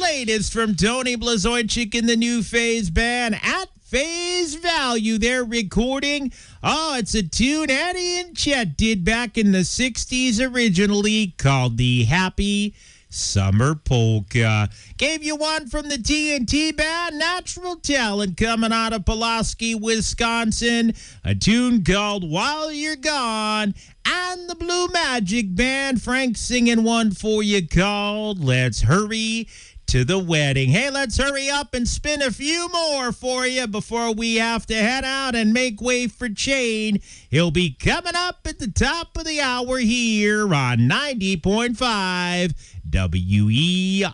latest from Tony Blazonczyk and the New Phase Band at Phase Value. They're recording. Oh, it's a tune Eddie and Chet did back in the 60s originally called the Happy Summer Polka. Gave you one from the TNT Band, Natural Talent, coming out of Pulaski, Wisconsin. A tune called While You're Gone. And the Blue Magic Band, Frank singing one for you called Let's Hurry to the Wedding. Hey, let's hurry up and spin a few more for you before we have to head out and make way for Shane. He'll be coming up at the top of the hour here on 90.5 WERU.